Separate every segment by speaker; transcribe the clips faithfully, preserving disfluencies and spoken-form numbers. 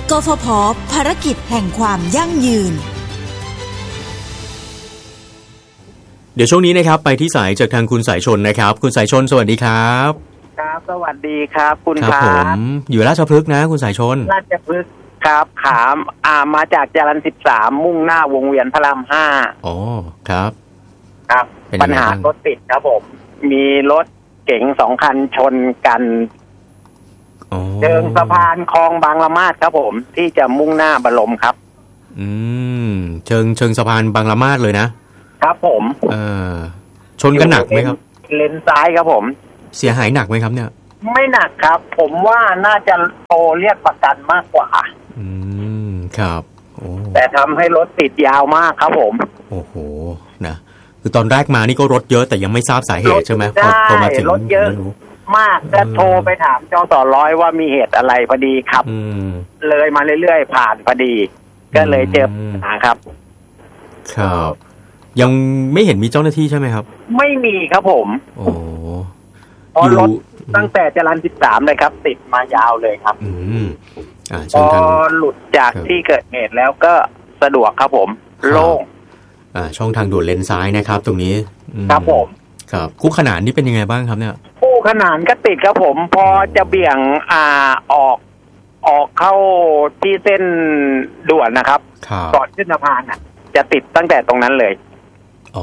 Speaker 1: กฟผ.ภารกิจแห่งความยั่งยืน
Speaker 2: เดี๋ยวช่วงนี้นะครับไปที่สายจากทางคุณสายชนนะครับคุณสายชนสวัสดีครับ
Speaker 3: ครับสวัสดีครับคุณครับ
Speaker 2: ผมอยู่ราชพฤกษ์นะคุณสายชน
Speaker 3: ราชพฤกษ์ครับขามอ่ามาจากจรัญสิบสามมุ่งหน้าวงเวียนพระรามห้า
Speaker 2: อ๋อครับ
Speaker 3: ครับปัญหารถติดครับผมมีรถเก๋งสองคันชนกันเชิงสะพานคลองบางละมาดครับผมที่จะมุ่งหน้าบรมครับ
Speaker 2: อืมเชิงเชิงสะพานบางละมาดเลยนะครับ
Speaker 3: ผม
Speaker 2: เออชนกันหนักไหมครับ
Speaker 3: เลนซ้ายครับผม
Speaker 2: เสียหายหนักไหมครับเนี่ย
Speaker 3: ไม่หนักครับผมว่าน่าจะโทรเรียกประกันมากกว่า
Speaker 2: อืมครับโอ้
Speaker 3: แต่ทำให้รถติดยาวมากครับผม
Speaker 2: โอ้โหนะคือตอนแรกมานี่ก็รถเยอะแต่ยังไม่ทราบสาเหตุใช่ไหมพอพอมาถึง
Speaker 3: รถเยอะมากจะโทรไปถามจสร้อยว่ามีเหตุอะไรพอดีครับเลยมาเรื่อยๆผ่านพอดีก็เลยเจอปัญหาครับ
Speaker 2: ครับยังไม่เห็นมีเจ้าหน้าที่ใช่ไหมครับ
Speaker 3: ไม่มีครับผม
Speaker 2: โอ้
Speaker 3: พอรถตั้งแต่จรัญสิบสามเลยครับติดมายาวเลยครับ
Speaker 2: อืมอ่า
Speaker 3: พอหลุดจากที่เกิดเหตุแล้วก็สะดวกครับผมโล่ง
Speaker 2: อ่าช่องทางด่วนเลนซ้ายนะครับตรงนี้
Speaker 3: ครับผม
Speaker 2: ครับคู่ขนานนี่เป็นยังไงบ้างครับเนี่ย
Speaker 3: คู่ขนานก็ติดครับผมพอจะเบี่ยงอ่าออกออกเข้าที่เส้นด่วนนะครับก่อนขึ้นสะพานอ่ะจะติดตั้งแต่ตรงนั้นเลย
Speaker 2: อ๋อ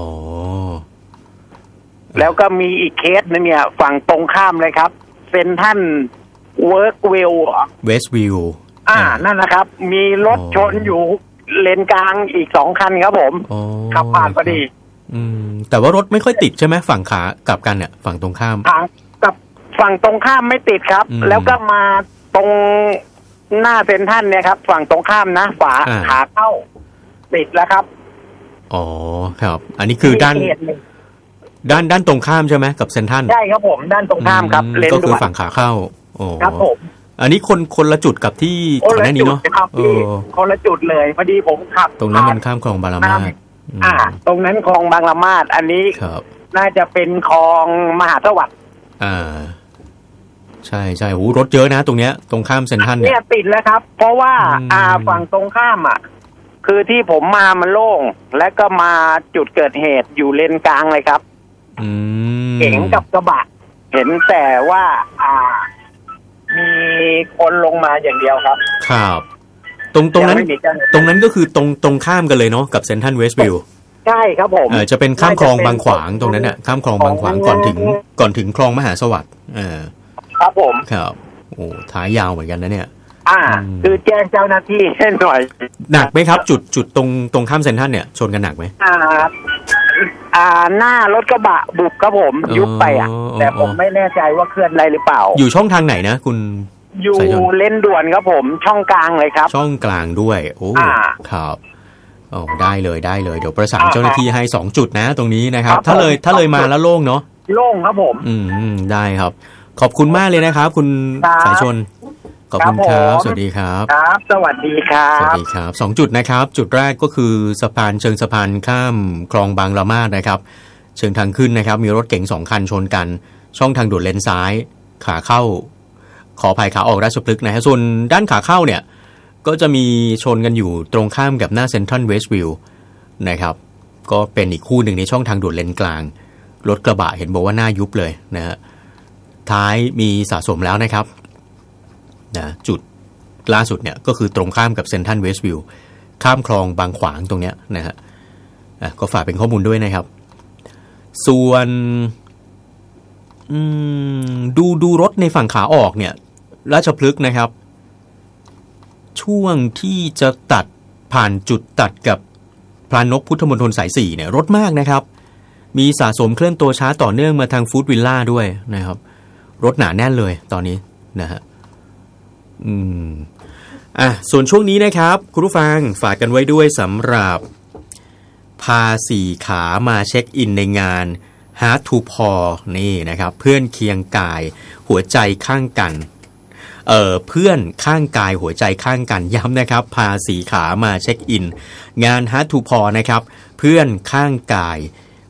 Speaker 3: แล้วก็มีอีกเคสนึงเนี่ยฝั่งตรงข้ามเลยครับเซ็นทรัลเวิร์กวิว
Speaker 2: เวสต์วิว
Speaker 3: อ่านั่นนะครับมีรถชนอยู่เลนกลางอีกสองคันครับผมขับผ่านพอดี
Speaker 2: อืมแต่ว่ารถไม่ค่อยติดใช่ไหมฝั่งขากลับกันเนี่ยฝั่งตรงข้าม
Speaker 3: ทางกับฝั่งตรงข้ามไม่ติดครับแล้วก็มาตรงหน้าเซ็นทรัลเนี่ยครับฝั่งตรงข้ามนะฝาขาเข้าติดแล้วครับ
Speaker 2: อ๋อครับอันนี้คือด้านด้านด้านตรงข้ามใช่ไหมกับเซ็นทรัล
Speaker 3: ใช่ครับผมด้านตรงข้ามครับ
Speaker 2: เลนก็คือฝั่งขาเข้าโอ้
Speaker 3: ครับผม
Speaker 2: อันนี้คนคนละจุดกับที่ก่อนหน้านี้เนาะ
Speaker 3: เออคนละจุดเลยพอดีผมขับ
Speaker 2: ตรงนั้นมันข้ามคลองบางละมาด
Speaker 3: อ่าตรงนั้นคลองบางละมาดอันนี้น่าจะเป็นคลองมหาสวัสดิ์
Speaker 2: อ่าใช่ใช่โหรถเยอะนะตรงเนี้ยตรงข้ามเซ็นทรัล
Speaker 3: เนี่ยติดแล้วครับเพราะว่าอ่าฝั่งตรงข้ามอ่ะคือที่ผมมามันโล่งและก็มาจุดเกิดเหตุอยู่เลนกลางเลยครับเก๋งกับกระบะเห็นแต่ว่าอ่ามีคนลงมาอย่างเดียวครับ
Speaker 2: ครับตรงตรงนั้นตรงนั้นก็คือตรงตรงข้ามกันเลยเนาะกับเซ็นทรัลเวสต์วิว
Speaker 3: ใช่ครับผม
Speaker 2: เออจะเป็นข้ามคลองบางขวางตรงนั้นน่ะข้ามคลองบางขวางก่อนถึงก่อนถึงคลองมหาสวัสดิ์เออ
Speaker 3: ครับผม
Speaker 2: ครับโอ้ท้ายยาวเหมือนกันนะเนี่ย
Speaker 3: อ่าคือแจ้งเจ้าหน้าที่ให้หน่อย
Speaker 2: หนักไหมครับจุดจุดตรงตรงข้ามเซ็นทรัลเนี่ยชนกันหนักไหม
Speaker 3: อ่าอ่าหน้ารถกระบะบุกครับผมยุบไปอ่ะแต่ผมไม่แน่ใจว่าเคลื่อนได้หรือเปล่า
Speaker 2: อยู่ช่องทางไหนนะคุณ
Speaker 3: อยู่เลนด่วนครับผมช่องกลางเลยครับ
Speaker 2: ช่องกลางด้วยโอ้ครับโอ้ได้เลยได้เลยเดี๋ยวประสานเจ้าหน้าที่ให้สองจุดนะตรงนี้นะครับถ้าเลยถ้าเลยมาแล้วโล่งเนาะ
Speaker 3: โล่งครับผม
Speaker 2: อืมได้ครับขอบคุณมากเลยนะครับคุณสายชนขอบคุณครับสวัสดีครับ
Speaker 3: ครับสวัสดีครับ
Speaker 2: สวัสดีครับสองจุดนะครับจุดแรกก็คือสะพานเชิงสะพานข้ามคลองบางละมาดนะครับเชิงทางขึ้นนะครับมีรถเก๋งสองคันชนกันช่องทางด่วนเลนซ้ายขาเข้าขออภัยขาออกราชพฤกษ์นะฮะส่วนด้านขาเข้าเนี่ยก็จะมีชนกันอยู่ตรงข้ามกับหน้าเซ็นทรัลเวสต์วิวนะครับก็เป็นอีกคู่หนึ่งในช่องทางด่วนเลนกลางรถกระบะเห็นบอกว่าหน้ายุบเลยนะฮะท้ายมีสะสมแล้วนะครับนะจุดล่าสุดเนี่ยก็คือตรงข้ามกับเซ็นทรัลเวสต์วิวข้ามคลองบางขวางตรงเนี้ยนะฮะอ่ะก็ฝากเป็นข้อมูลด้วยนะครับส่วนดูดูรถในฝั่งขาออกเนี่ยราชพฤกษ์นะครับช่วงที่จะตัดผ่านจุดตัดกับพลานกพุทธมณฑลสายสี่เนี่ยรถมากนะครับมีสะสมเคลื่อนตัวช้าต่อเนื่องมาทางฟู้ดวิลล่าด้วยนะครับรถหนาแน่นเลยตอนนี้นะฮะอืมอ่ะส่วนช่วงนี้นะครับคุณผู้ฟังฝากกันไว้ด้วยสำหรับพาสี่ขามาเช็คอินในงาน Heart to Paw นี่นะครับเพื่อนเคียงกายหัวใจข้างกันเอ่อเพื่อนข้างกายหัวใจข้างกันย้ำนะครับพาสี่ขามาเช็คอินงาน Heart to Paw นะครับเพื่อนข้างกาย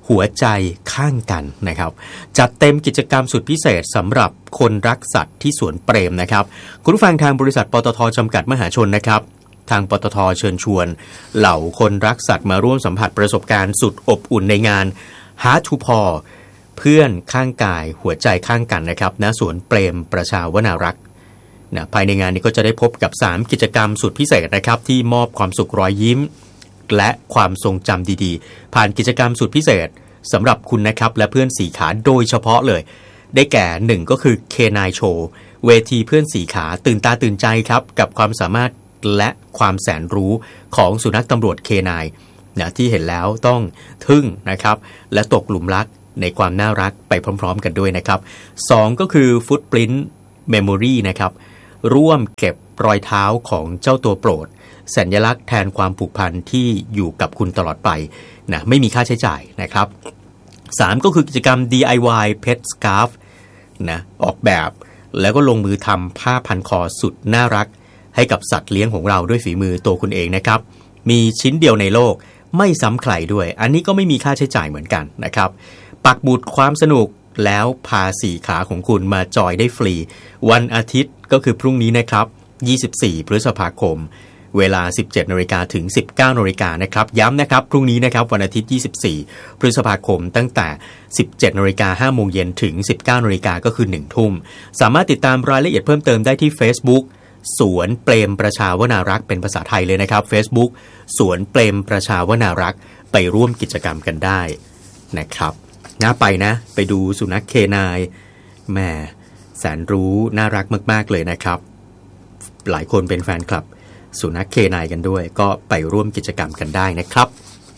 Speaker 2: หัวใจข้างกันนะครับจัดเต็มกิจกรรมสุดพิเศษสำหรับคนรักสัตว์ที่สวนเปรมนะครับคุณผู้ฟังทางบริษัทปตท.จำกัดมหาชนนะครับทางปตท.เชิญชวนเหล่าคนรักสัตว์มาร่วมสัมผัสประสบการณ์สุดอบอุ่นในงาน Heart to Paw เพื่อนข้างกายหัวใจข้างกันนะครับณสวนเปรมประชาวนารักษ์นะภายในงานนี้ก็จะได้พบกับสามกิจกรรมสุดพิเศษนะครับที่มอบความสุขรอยยิ้มและความทรงจำดีๆผ่านกิจกรรมสุดพิเศษสำหรับคุณนะครับและเพื่อนสี่ขาโดยเฉพาะเลยได้แก่หนึ่งก็คือ เค ไนน์ Show เวทีเพื่อนสี่ขาตื่นตาตื่นใจครับกับความสามารถและความแสนรู้ของสุนัขตำรวจ เค ไนน์ นะที่เห็นแล้วต้องทึ่งนะครับและตกหลุมรักในความน่ารักไปพร้อมๆกันด้วยนะครับสองก็คือ Footprint Memory นะครับร่วมเก็บรอยเท้าของเจ้าตัวโปรดสัญลักษณ์แทนความผูกพันที่อยู่กับคุณตลอดไปนะไม่มีค่าใช้จ่ายนะครับสามก็คือกิจกรรม ดี ไอ วาย Pet Scarf นะออกแบบแล้วก็ลงมือทำผ้าพันคอสุดน่ารักให้กับสัตว์เลี้ยงของเราด้วยฝีมือตัวคุณเองนะครับมีชิ้นเดียวในโลกไม่ซ้ำใครด้วยอันนี้ก็ไม่มีค่าใช้จ่ายเหมือนกันนะครับปักหมุดความสนุกแล้วพาสี่ขาของคุณมาจอยได้ฟรีวันอาทิตย์ก็คือพรุ่งนี้นะครับยี่สิบสี่พฤษภาคมเวลา สิบเจ็ดนาฬิกา ถึง สิบเก้านาฬิกานะครับย้ำนะครับพรุ่งนี้นะครับวันอาทิตย์ยี่สิบสี่พฤษภาคมตั้งแต่ สิบเจ็ดนาฬิกา ห้าโมงเย็นถึง สิบเก้านาฬิกาก็คือหนึ่งทุ่มสามารถติดตามรายละเอียดเพิ่มเติมได้ที่ Facebook สวนเปรมประชาวนารักษ์เป็นภาษาไทยเลยนะครับ Facebook สวนเปรมประชาวนารักษ์ไปร่วมกิจกรรมกันได้นะครับน่าไปนะไปดูสุนัข เค ไนน์ แหมแสนรู้น่ารักมากๆเลยนะครับหลายคนเป็นแฟนคลับสุนัข เค ไนน์ กันด้วยก็ไปร่วมกิจกรรมกันได้นะครับ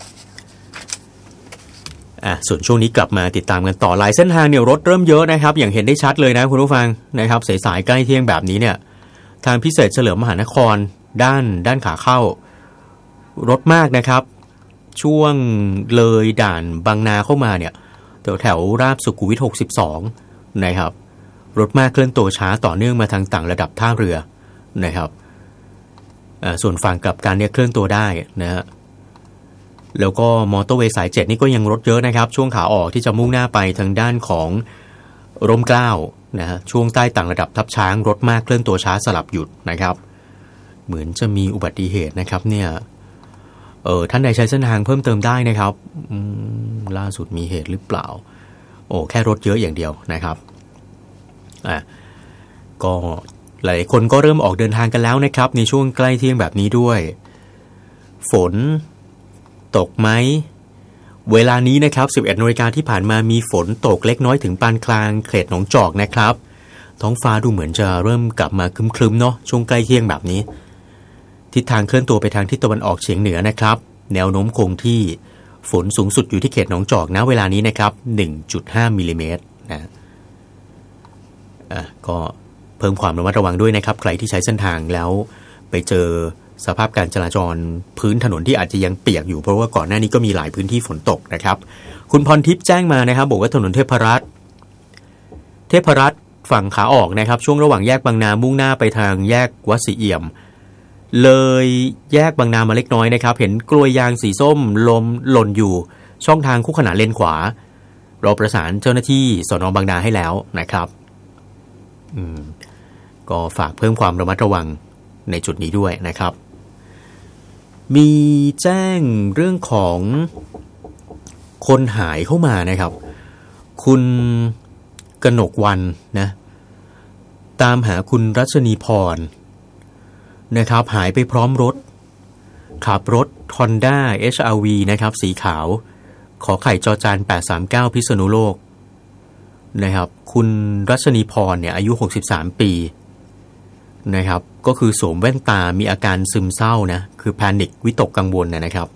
Speaker 2: อ่ะส่วนช่วงนี้กลับมาติดตามกันต่อหลายเส้นทางเนี่ยรถเริ่มเยอะนะครับอย่างเห็นได้ชัดเลยนะคุณผู้ฟังนะครับสายๆใกล้เที่ยงแบบนี้เนี่ยทางพิเศษเฉลิมมหานครด้านด้านขาเข้ารถมากนะครับช่วงเลยด่านบางนาเข้ามาเนี่ยแถวแถวราบสุขุมวิทหกสิบสองนะครับรถมากเคลื่อนตัวช้าต่อเนื่องมาทางต่างระดับท่าเรือนะครับส่วนฝั่งกลับกันเนี่ยเคลื่อนตัวได้นะฮะแล้วก็มอเตอร์เวย์สายเจ็ดนี่ก็ยังรถเยอะนะครับช่วงขาออกที่จะมุ่งหน้าไปทางด้านของร่มเกล้านะฮะช่วงใต้ต่างระดับทับช้างรถมากเคลื่อนตัวช้าสลับหยุดนะครับเหมือนจะมีอุบัติเหตุนะครับเนี่ยเออท่านใดใช้เส้นทางเพิ่มเติมได้นะครับล่าสุดมีเหตุหรือเปล่าโอ้แค่รถเยอะอย่างเดียวนะครับอ่ะก็หลายคนก็เริ่มออกเดินทางกันแล้วนะครับในช่วงใกล้เที่ยงแบบนี้ด้วยฝนตกไหมเวลานี้นะครับ สิบเอ็ดนาฬิกาที่ผ่านมามีฝนตกเล็กน้อยถึงปานกลางเขตหนองจอกนะครับท้องฟ้าดูเหมือนจะเริ่มกลับมาครึ้มๆเนาะช่วงใกล้เที่ยงแบบนี้ทิศทางเคลื่อนตัวไปทางทิศตะวันออกเฉียงเหนือนะครับแนวโน้มคงที่ฝนสูงสุดอยู่ที่เขตหนองจอกณเวลานี้นะครับ หนึ่งจุดห้า มิลลิเมตรนะอ่ะก็เพิ่มความระมัดระวังด้วยนะครับใครที่ใช้เส้นทางแล้วไปเจอสภาพการจราจรพื้นถนนที่อาจจะยังเปียกอยู่เพราะว่าก่อนหน้านี้ก็มีหลายพื้นที่ฝนตกนะครับคุณพรทิพย์แจ้งมานะครับบอกว่าถนนเทพรัตน์เทพรัตน์ฝั่งขาออกนะครับช่วงระหว่างแยกบางนามุ่งหน้าไปทางแยกวัดศรีเอี่ยมเลยแยกบางนามาเล็กน้อยนะครับเห็นกลวยยางสีส้มลมหล่นอยู่ช่องทางคู่ขนานเลนขวาเราประสานเจ้าหน้าที่สน.บางนาให้แล้วนะครับอืมก็ฝากเพิ่มความระมัดระวังในจุดนี้ด้วยนะครับมีแจ้งเรื่องของคนหายเข้ามานะครับคุณกนกวรรณนะตามหาคุณรัชนีพรนะครับหายไปพร้อมรถขับรถ Honda เอช อาร์ วี นะครับสีขาวขอไข่จอจานแปดสามเก้าพิษณุโลกนะครับคุณรัชนีพรเนี่ยอายุหกสิบสามปีนะครับก็คือสวมแว่นตามีอาการซึมเศร้านะคือแพนิควิตกกังวลนะครับ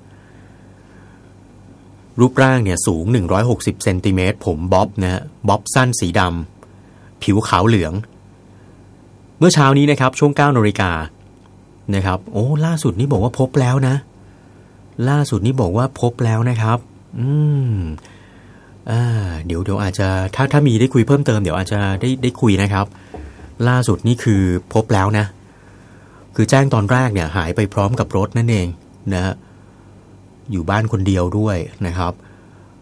Speaker 2: รูปร่างเนี่ยสูงหนึ่งร้อยหกสิบเซนติเมตรผมบ๊อบนะฮะบ๊อบสั้นสีดำผิวขาวเหลืองเมื่อเช้านี้นะครับช่วงเก้านาฬิกานะครับโอ้ล่าสุดนี่บอกว่าพบแล้วนะล่าสุดนี่บอกว่าพบแล้วนะครับอืมอ่าเดี๋ยวเดี๋ยวอาจจะถ้าถ้ามีได้คุยเพิ่มเติมเดี๋ยวอาจจะได้ได้คุยนะครับล่าสุดนี่คือพบแล้วนะคือแจ้งตอนแรกเนี่ยหายไปพร้อมกับรถนั่นเองนะฮะอยู่บ้านคนเดียวด้วยนะครับ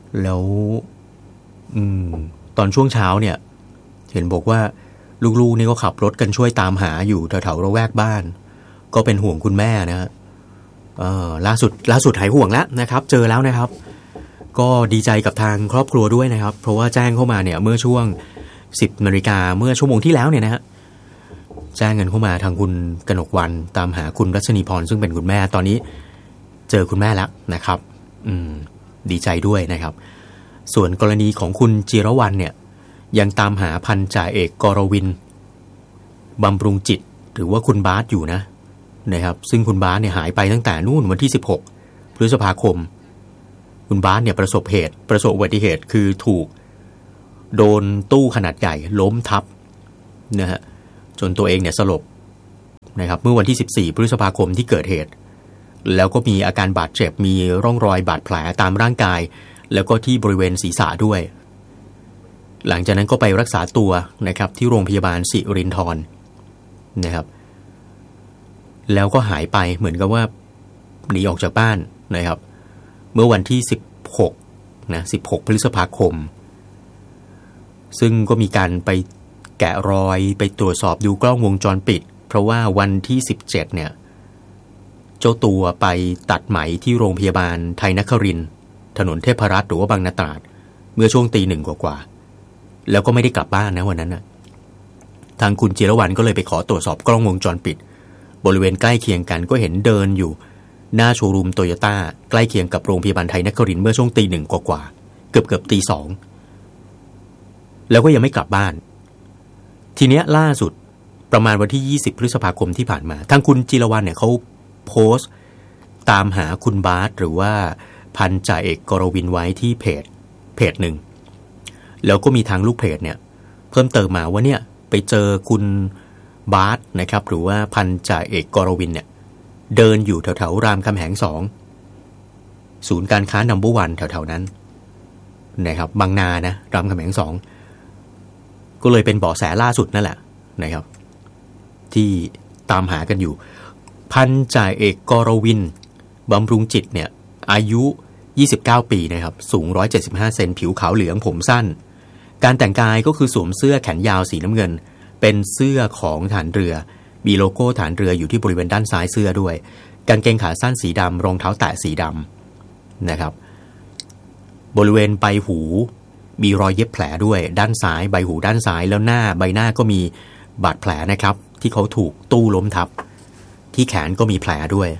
Speaker 2: แล้วอืมตอนช่วงเช้าเนี่ยเห็นบอกว่าลูกๆนี่ก็ขับรถกันช่วยตามหาอยู่แถวๆระแวกบ้านก็เป็นห่วงคุณแม่นะฮะเอ่อล่าสุดล่าสุดหายห่วงแล้วนะครับเจอแล้วนะครับก็ดีใจกับทางครอบครัวด้วยนะครับเพราะว่าแจ้งเข้ามาเนี่ยเมื่อช่วงสิบนาฬิกาเมื่อชั่วโมงที่แล้วเนี่ยนะฮะแจ้งเงินเข้ามาทางคุณกนกวรรณตามหาคุณรัชนีพรซึ่งเป็นคุณแม่ตอนนี้เจอคุณแม่แล้วนะครับอืมดีใจด้วยนะครับส่วนกรณีของคุณจิรวรรณเนี่ยยังตามหาพันจ่าเอกกรวินบำรุงจิตหรือว่าคุณบาสอยู่นะนะครับซึ่งคุณบาสเนี่ยหายไปตั้งแต่นู่นวันที่สิบหกพฤษภาคมคุณบาสเนี่ยประสบเหตุประสบอุบัติเหตุคือถูกโดนตู้ขนาดใหญ่ล้มทับนะฮะจนตัวเองเนี่ยสลบนะครับเมื่อวันที่สิบสี่พฤษภาคมที่เกิดเหตุแล้วก็มีอาการบาดเจ็บมีร่องรอยบาดแผลตามร่างกายแล้วก็ที่บริเวณศีรษะด้วยหลังจากนั้นก็ไปรักษาตัวนะครับที่โรงพยาบาลสิรินธรนะครับแล้วก็หายไปเหมือนกับว่าหนีออกจากบ้านนะครับเมื่อวันที่สิบหกนะสิบหกพฤษภาคมซึ่งก็มีการไปแกะรอยไปตรวจสอบดูกล้องวงจรปิดเพราะว่าวันที่สิบเจ็ดเนี่ยเจ้าตัวไปตัดไหมที่โรงพยาบาลไทยนครินทร์ถนนเทพรัตน์หรือว่าบางนาตราดเมื่อช่วงตีหนึ่งกว่าๆแล้วก็ไม่ได้กลับบ้านนะวันนั้นนะทางคุณจิรวรรณก็เลยไปขอตรวจสอบกล้องวงจรปิดบริเวณใกล้เคียงกันก็เห็นเดินอยู่หน้าโชว์รูมโตโยต้าใกล้เคียงกับโรงพยาบาลไทยนครินทร์เมื่อช่วงตีหนึ่งกว่าๆเกือบเกือบตีสองแล้วก็ยังไม่กลับบ้านทีเนี้ยล่าสุดประมาณวันที่ยี่สิบพฤษภาคมที่ผ่านมาทางคุณจิรวรรณเนี่ยเขาโพสต์ตามหาคุณบาสหรือว่าพันจ่าเอกกรวินไว้ที่เพจเพจหนึ่งแล้วก็มีทางลูกเพจเนี่ยเพิ่มเติมมาว่าเนี่ยไปเจอคุณบาสนะครับหรือว่าพันจ่าเอกกรวินเนี่ยเดินอยู่แถวๆรามคำแหงสองศูนย์การค้านัมเบอร์วันแถวๆนั้นนะครับบางนานะรามคำแหงสองก็เลยเป็นเบาะแสล่าสุดนั่นแหละนะครับที่ตามหากันอยู่พันจ่าเอกกรวินบำรุงจิตเนี่ยอายุยี่สิบเก้าปีนะครับสูงหนึ่งร้อยเจ็ดสิบห้าเซนผิวขาวเหลืองผมสั้นการแต่งกายก็คือสวมเสื้อแขนยาวสีน้ำเงินเป็นเสื้อของฐานเรือมีโลโก้ฐานเรืออยู่ที่บริเวณด้านซ้ายเสื้อด้วยกางเกงขาสั้นสีดำรองเท้าแตะสีดำนะครับบริเวณใบหูมีรอยเย็บแผลด้วยด้านซ้ายใบหูด้านซ้ายแล้วหน้าใบหน้าก็มีบาดแผลนะครับที่เขาถูกตู้ล้มทับที่แขนก็มีแผลด้วย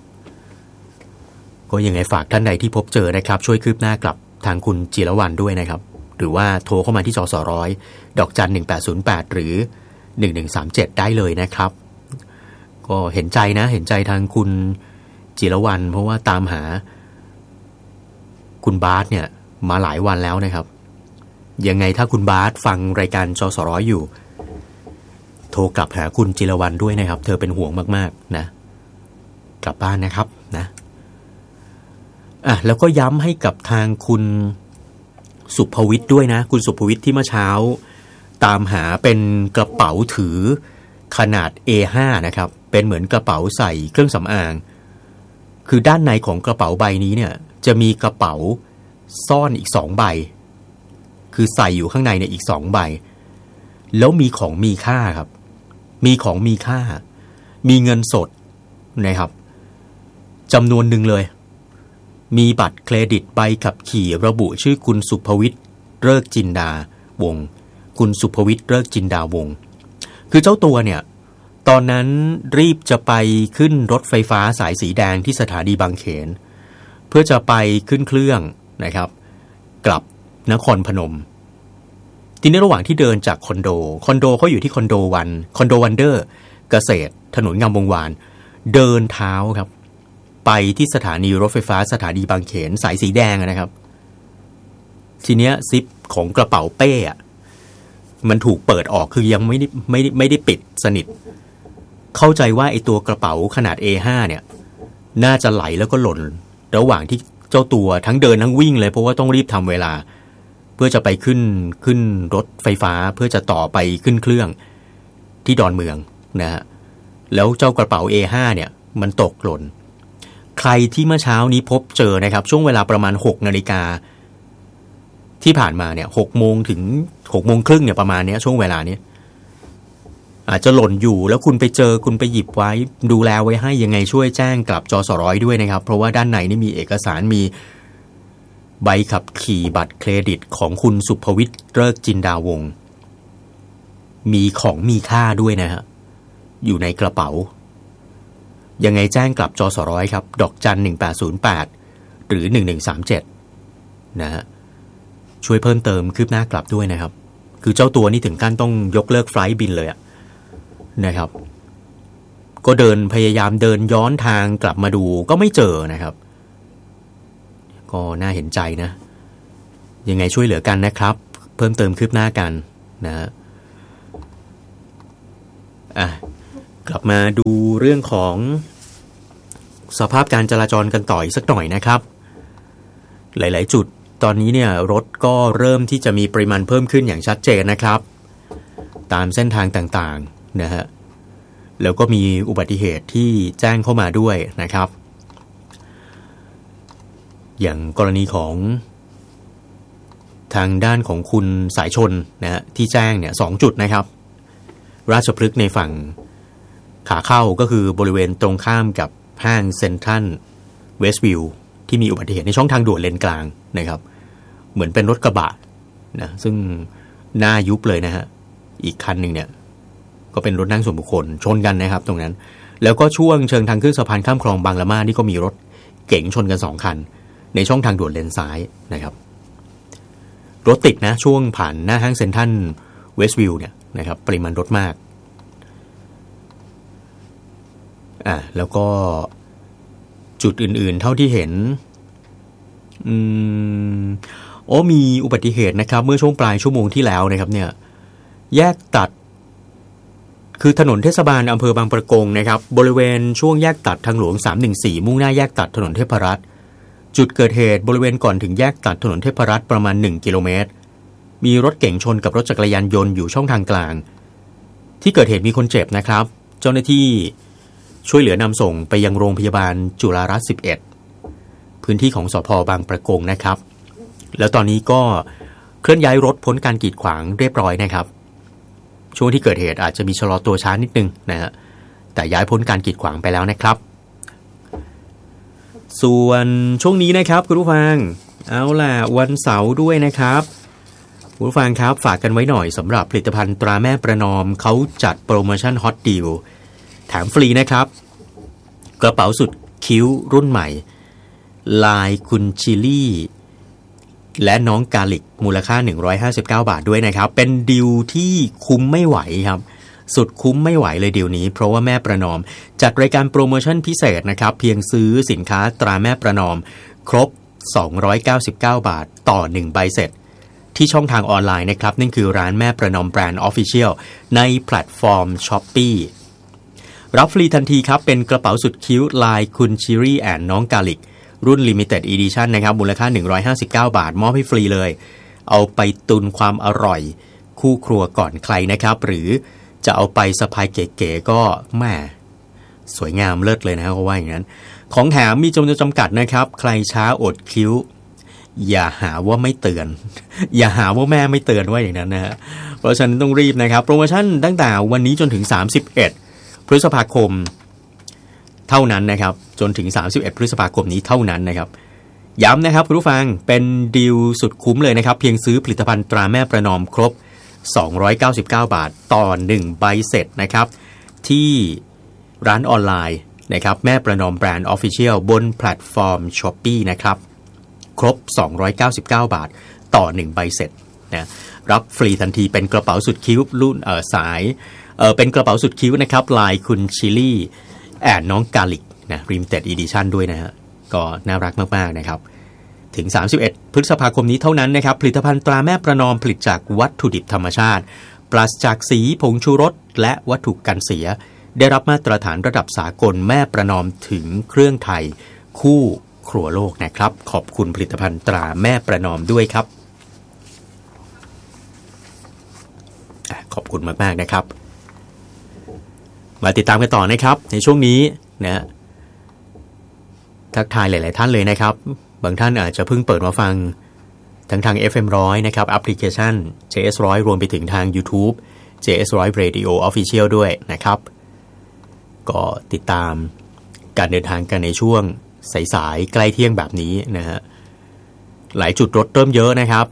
Speaker 2: ก็ยังไงฝากท่านใดที่พบเจอนะครับช่วยคืบหน้ากลับทางคุณจิรวรรณด้วยนะครับหรือว่าโทรเข้ามาที่จสร้อยดอกจันหนึ่งแปดศูนย์แปดหรือหนึ่งหนึ่งสามเจ็ดได้เลยนะครับก็เห็นใจนะเห็นใจทางคุณจิรวรรณเพราะว่าตามหาคุณบาสเนี่ยมาหลายวันแล้วนะครับยังไงถ้าคุณบาสฟังรายการจสร้อยอยู่โทรกลับหาคุณจิรวรรณด้วยนะครับเธอเป็นห่วงมากๆนะกลับบ้านนะครับนะอ่ะแล้วก็ย้ำให้กับทางคุณสุภวิทย์ด้วยนะคุณสุภวิทย์ที่เมื่อเช้าตามหาเป็นกระเป๋าถือขนาด เอ ห้า นะครับเป็นเหมือนกระเป๋าใส่เครื่องสำอางคือด้านในของกระเป๋าใบนี้เนี่ยจะมีกระเป๋าซ่อนอีกสองใบคือใส่อยู่ข้างในเนี่ยอีกสองใบแล้วมีของมีค่าครับมีของมีค่ามีเงินสดนะครับจำนวนหนึ่งเลยมีบัตรเครดิตใบขับขี่ระบุชื่อคุณสุภวิทย์เลิกจินดาวงศ์คุณสุภวิทย์เลิกจินดาวงศ์คือเจ้าตัวเนี่ยตอนนั้นรีบจะไปขึ้นรถไฟฟ้าสายสีแดงที่สถานีบางเขนเพื่อจะไปขึ้นเครื่องนะครับกลับนครพนมทีนี้ระหว่างที่เดินจากคอนโดคอนโดเขาอยู่ที่คอนโดวันคอนโดวันเดอร์เกษตรถนนงามวงวานเดินเท้าครับไปที่สถานีรถไฟฟ้าสถานีบางเขนสายสีแดงนะครับทีเนี้ยซิปของกระเป๋าเป้อะมันถูกเปิดออกคือยังไม่ได้ไม่ได้ไม่ได้ปิดสนิทเข้าใจว่าไอ้ตัวกระเป๋าขนาด เอ ห้า เนี่ยน่าจะไหลแล้วก็หล่นระหว่างที่เจ้าตัวทั้งเดินทั้งวิ่งเลยเพราะว่าต้องรีบทำเวลาเพื่อจะไปขึ้นขึ้นรถไฟฟ้าเพื่อจะต่อไปขึ้นเครื่องที่ดอนเมืองนะฮะแล้วเจ้ากระเป๋า เอ ห้า เนี่ยมันตกหล่นใครที่เมื่อเช้านี้พบเจอนะครับช่วงเวลาประมาณหกนาฬิกาที่ผ่านมาเนี่ยหกโมงถึงหกโมงครึ่งเนี่ยประมาณนี้ช่วงเวลานี้อาจจะหล่นอยู่แล้วคุณไปเจอคุณไปหยิบไว้ดูแลไว้ให้ยังไงช่วยแจ้งกลับจสร้อยด้วยนะครับเพราะว่าด้านในนี่มีเอกสารมีใบขับขี่บัตรเครดิตของคุณสุภวิทย์เลิกจินดาวงศ์มีของมีค่าด้วยนะฮะอยู่ในกระเป๋ายังไงแจ้งกลับจสร้อยครับดอกจันหนึ่งแปดศูนย์แปดหรือหนึ่งหนึ่งสามเจ็ดนะฮะช่วยเพิ่มเติมคืบหน้ากลับด้วยนะครับคือเจ้าตัวนี่ถึงขั้นต้องยกเลิกไฟล์บินเลยอะนะครับก็เดินพยายามเดินย้อนทางกลับมาดูก็ไม่เจอนะครับก็น่าเห็นใจนะยังไงช่วยเหลือกันนะครับเพิ่มเติมคืบหน้ากันนะอ่ะกลับมาดูเรื่องของสภาพการจราจรกันต่ออีกสักหน่อยนะครับหลายๆจุดตอนนี้เนี่ยรถก็เริ่มที่จะมีปริมาณเพิ่มขึ้นอย่างชัดเจนนะครับตามเส้นทางต่างๆนะฮะแล้วก็มีอุบัติเหตุที่แจ้งเข้ามาด้วยนะครับอย่างกรณีของทางด้านของคุณสายชนนะฮะที่แจ้งเนี่ยสองจุดนะครับราชพฤกษ์ในฝั่งขาเข้าก็คือบริเวณตรงข้ามกับห้างเซ็นทรัลเวสต์วิวที่มีอุบัติเหตุในช่องทางด่วนเลนกลางนะครับเหมือนเป็นรถกระบะนะซึ่งหน้ายุบเลยนะฮะอีกคันหนึ่งเนี่ยก็เป็นรถนั่งส่วนบุคคลชนกันนะครับตรงนั้นแล้วก็ช่วงเชิงทางขึ้นสะพานข้ามคลองบางละมานี่ก็มีรถเก๋งชนกันสองคันในช่องทางด่วนเลนซ้ายนะครับรถติดนะช่วงผ่านหน้าห้างเซ็นทรัลเวสต์วิวเนี่ยนะครับปริมาณรถมากอ่าแล้วก็จุดอื่นๆเท่าที่เห็นอืมโอ้มีอุบัติเหตุนะครับเมื่อช่วงปลายชั่วโมงที่แล้วนะครับเนี่ยแยกตัดคือถนนเทศบาลอำเภอบางปะกงนะครับบริเวณช่วงแยกตัดทางหลวงสามหนึ่งสี่มุ่งหน้าแยกตัดถนนเทพรัตน์จุดเกิดเหตุบริเวณก่อนถึงแยกตัดถนนเทพรัตน์ประมาณหนึ่งกิโลเมตรมีรถเก๋งชนกับรถจักรยานยนต์อยู่ช่องทางกลางที่เกิดเหตุมีคนเจ็บนะครับเจ้าหน้าที่ช่วยเหลือนำส่งไปยังโรงพยาบาลจุฬารัตน์สิบเอ็ดพื้นที่ของสภ.บางปะกงนะครับแล้วตอนนี้ก็เคลื่อนย้ายรถพ้นการกีดขวางเรียบร้อยนะครับช่วงที่เกิดเหตุอาจจะมีชะลอตัวช้านิดนึงนะฮะแต่ย้ายพ้นการกีดขวางไปแล้วนะครับส่วนช่วงนี้นะครับคุณผู้ฟังเอาล่ะวันเสาร์ด้วยนะครับคุณผู้ฟังครับฝากกันไว้หน่อยสำหรับผลิตภัณฑ์ตราแม่ประนอมเขาจัดโปรโมชั่นฮอตดีลแถมฟรีนะครับกระเป๋าสุดคิ้วรุ่นใหม่ลายคุณชิลี่และน้องกาลิกมูลค่าหนึ่งร้อยห้าสิบเก้าบาทด้วยนะครับเป็นดีลที่คุ้มไม่ไหวครับสุดคุ้มไม่ไหวเลยดีลนี้เพราะว่าแม่ประนอมจัดรายการโปรโมชั่นพิเศษนะครับเพียงซื้อสินค้าตราแม่ประนอมครบสองร้อยเก้าสิบเก้าบาทต่อหนึ่งใบเสร็จที่ช่องทางออนไลน์นะครับนั่นคือร้านแม่ประนอมแบรนด์ Official ในแพลตฟอร์ม Shopee รับฟรีทันทีครับเป็นกระเป๋าสุดคิ้วลายคุณชิรี่แอนน้องกาลิกรุ่น Limited Edition นะครับมูลค่าหนึ่งร้อยห้าสิบเก้าบาทมอบให้ฟรีเลยเอาไปตุนความอร่อยคู่ครัวก่อนใครนะครับหรือจะเอาไปสะพายเก๋ๆก็แหม่สวยงามเลิศเลยนะครับเขาว่าอย่างนั้นของแถมมีจำนวนจำกัดนะครับใครช้าอดคิ้วอย่าหาว่าไม่เตือนอย่าหาว่าแม่ไม่เตือนว่าอย่างนั้นนะฮะเพราะฉะนั้นต้องรีบนะครับโปรโมชั่นตั้งแต่วันนี้จนถึงสามสิบเอ็ดพฤษภาคมเท่านั้นนะครับจนถึงสามสิบเอ็ดพฤษภาคมนี้เท่านั้นนะครับย้ำนะครับคุณผู้ฟังเป็นดีลสุดคุ้มเลยนะครับเพียงซื้อผลิตภัณฑ์ตราแม่ประนอมครบสองร้อยเก้าสิบเก้าบาทต่อหนึ่งใบเสร็จนะครับที่ร้านออนไลน์นะครับแม่ประนอมแบรนด์ Official บนแพลตฟอร์ม Shopee นะครับครบสองร้อยเก้าสิบเก้าบาทต่อหนึ่งใบเสร็จนะรับฟรีทันทีเป็นกระเป๋าสุดคิ้วรุ่นเอ่อสายเอ่อเป็นกระเป๋าสุดคิ้วนะครับลายคุณชิลี่แอนน้องกาลิกนะ Limited Edition ด้วยนะฮะก็น่ารักมากๆนะครับถึงสามสิบเอ็ดพฤษภาคมนี้เท่านั้นนะครับผลิตภัณฑ์ตราแม่ประนอมผลิตจากวัตถุดิบธรรมชาติปราศจากสีผงชูรสและวัตถุกันเสียได้รับมาตรฐานระดับสากลแม่ประนอมถึงเครื่องไทยคู่ครัวโลกนะครับขอบคุณผลิตภัณฑ์ตราแม่ประนอมด้วยครับขอบคุณมากๆนะครับมาติดตามกันต่อนะครับในช่วงนี้นะทักทายหลายๆท่านเลยนะครับบางท่านอาจจะเพิ่งเปิดมาฟังทั้งทาง เอฟ เอ็ม หนึ่งร้อยนะครับแอปพลิเคชัน เจ เอส หนึ่งร้อยรวมไปถึงทาง YouTube เจ เอส หนึ่งร้อย Radio Official ด้วยนะครับก็ติดตามการเดินทางกันในช่วงสายๆใกล้เที่ยงแบบนี้นะฮะหลายจุดรถเริ่มเยอะนะครับ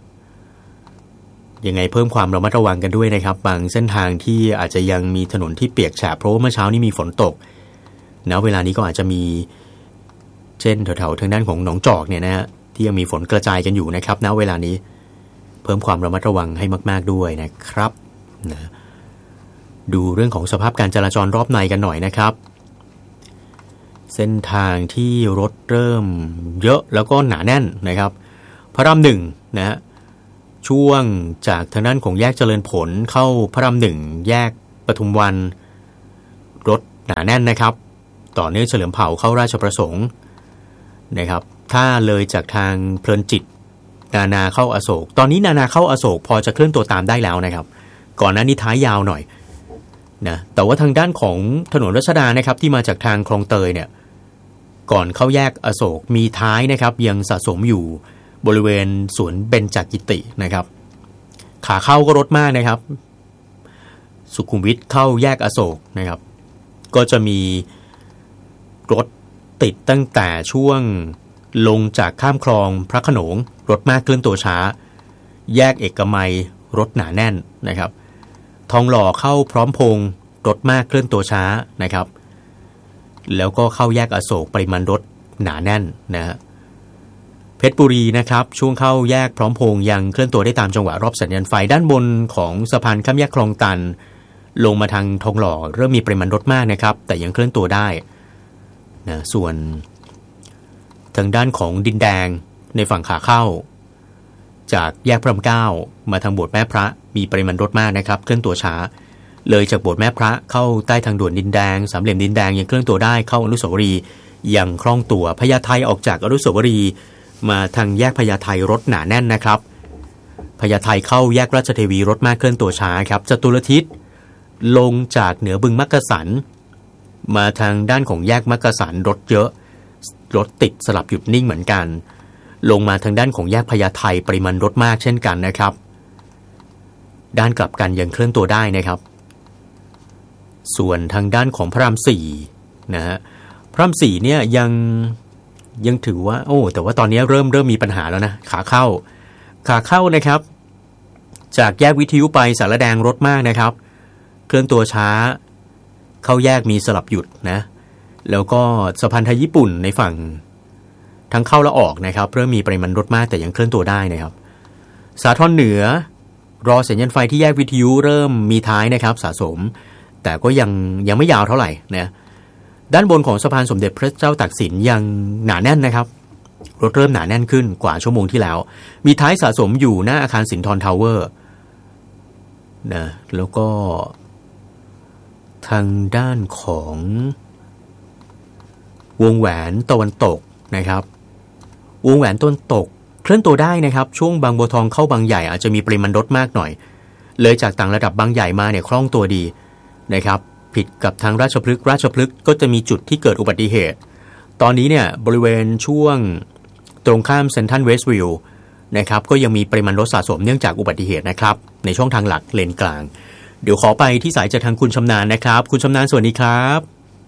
Speaker 2: ยังไงเพิ่มความระมัดระวังกันด้วยนะครับบางเส้นทางที่อาจจะยังมีถนนที่เปียกแฉะเพราะว่าเมื่อเช้านี้มีฝนตกณเวลานี้ก็อาจจะมีเช่นแถวๆทางด้านของหนองจอกเนี่ยนะฮะที่ยังมีฝนกระจายกันอยู่นะครับณเวลานี้เพิ่มความระมัดระวังให้มากๆด้วยนะครับนะดูเรื่องของสภาพการจราจรรอบในกันหน่อยนะครับเส้นทางที่รถเริ่มเยอะแล้วก็หนาแน่นนะครับพระรามหนึ่งนะฮะช่วงจากทางด้านของแยกเจริญผลเข้าพระรามหนึ่งแยกปทุมวันรถหนาแน่นนะครับต่อเนื่องเฉลิมเผ่าเข้าราชประสงค์นะครับถ้าเลยจากทางเพลินจิตนานาเข้าอโศกตอนนี้นานาเข้าอโศกพอจะเคลื่อนตัวตามได้แล้วนะครับก่อนหน้านี้ท้ายยาวหน่อยนะแต่ว่าทางด้านของถนนรัชดานะครับที่มาจากทางคลองเตยเนี่ยก่อนเข้าแยกอโศกมีท้ายนะครับยังสะสมอยู่บริเวณสวนเบญจกิตินะครับขาเข้าก็รถมากนะครับสุขุมวิทเข้าแยกอโศกนะครับก็จะมีรถติดตั้งแต่ช่วงลงจากข้ามคลองพระโขนงรถมากเคลื่อนตัวช้าแยกเอกมัยรถหนาแน่นนะครับทองหล่อเข้าพร้อมพงษ์รถมากเคลื่อนตัวช้านะครับแล้วก็เข้าแยกอโศกปริมาณรถหนาแน่นนะฮะเพชรบุรีนะครับช่วงเข้าแยกพร้อมพงษ์ยังเคลื่อนตัวได้ตามจังหวะรอบสัญญาณไฟด้านบนของสะพานข้ามแยกคลองตันลงมาทางทองหล่อเริ่มมีปริมาณรถมากนะครับแต่ยังเคลื่อนตัวได้นะส่วนทางด้านของดินแดงในฝั่งขาเข้าจากแยกพระรามเก้ามาทางโบสถ์แม่พระมีปริมาณรถมากนะครับเคลื่อนตัวช้าเลยจากโบสถ์แม่พระเข้าใต้ทางด่วนดินแดงสามเหลี่ยมดินแดงยังเคลื่อนตัวได้เข้าอนุสาวรีย์ยังคล่องตัวพญาไทออกจากอนุสาวรีย์มาทางแยกพญาไทรถหนาแน่นนะครับพญาไทเข้าแยกราชเทวีรถมากเคลื่อนตัวช้าครับจตุรทิศลงจากเหนือบึงมักกะสันมาทางด้านของแยกมักกะสันรถเยอะรถติดสลับหยุดนิ่งเหมือนกันลงมาทางด้านของแยกพญาไทปริมาณรถมากเช่นกันนะครับด้านกลับกันยังเคลื่อนตัวได้นะครับส่วนทางด้านของพระรามสี่นะฮะพระรามสี่เนี่ยยังยังถือว่าโอ้แต่ว่าตอนนี้เริ่มเริ่มมีปัญหาแล้วนะขาเข้าขาเข้านะครับจากแยกวิทยุไปสารแดงรถมากนะครับเคลื่อนตัวช้าเข้าแยกมีสลับหยุดนะแล้วก็สะพานไทยญี่ปุ่นในฝั่งทั้งเข้าและออกนะครับเริ่มมีปริมาณรถมากแต่ยังเคลื่อนตัวได้นะครับสาทรเหนือรอสัญญาณไฟที่แยกวิทยุเริ่มมีท้ายนะครับสะสมแต่ก็ยังยังไม่ยาวเท่าไหร่นะด้านบนของสะพานสมเด็จพระเจ้าตากสินยังหนาแน่นนะครับรถเริ่มหนาแน่นขึ้นกว่าชั่วโมงที่แล้วมีท้ายสะสมอยู่หน้าอาคารสินทรทาวเวอร์นะแล้วก็ทางด้านของวงแหวนตะวันตกนะครับวงแหวนตะวันตกเคลื่อนตัวได้นะครับช่วงบางบัวทองเข้าบางใหญ่อาจจะมีปริมาณรถมากหน่อยเลยจากต่างระดับบางใหญ่มาเนี่ยคล่องตัวดีนะครับผิดกับทางราชพฤกษ์ราชพฤกษ์ก็จะมีจุดที่เกิดอุบัติเหตุตอนนี้เนี่ยบริเวณช่วงตรงข้ามเซ็นทรัลเวสต์วิวนะครับก็ยังมีปริมาณรถสะสมเนื่องจากอุบัติเหตุนะครับในช่องทางหลักเลนกลางเดี๋ยวขอไปที่สายจากทางคุณชำนาญนะครับคุณชำนาญสวัสดีครับ